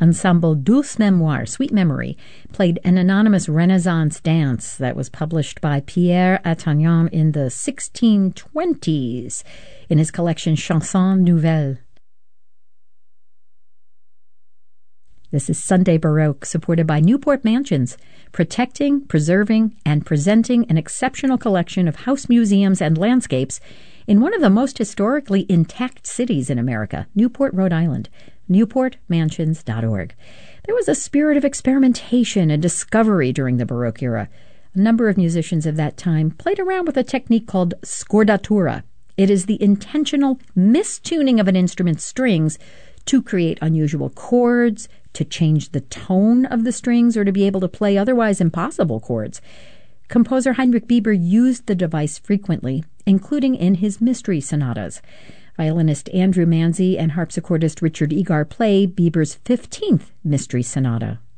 Ensemble Douce Mémoire, Sweet Memory, played an anonymous Renaissance dance that was published by Pierre Attagnan in the 1620s in his collection Chansons Nouvelles. This is Sunday Baroque, supported by Newport Mansions, protecting, preserving, and presenting an exceptional collection of house museums and landscapes in one of the most historically intact cities in America, Newport, Rhode Island. NewportMansions.org. There was a spirit of experimentation and discovery during the Baroque era. A number of musicians of that time played around with a technique called scordatura. It is the intentional mistuning of an instrument's strings to create unusual chords, to change the tone of the strings, or to be able to play otherwise impossible chords. Composer Heinrich Bieber used the device frequently, including in his mystery sonatas. Violinist Andrew Manzi and harpsichordist Richard Egar play Bieber's 15th mystery sonata.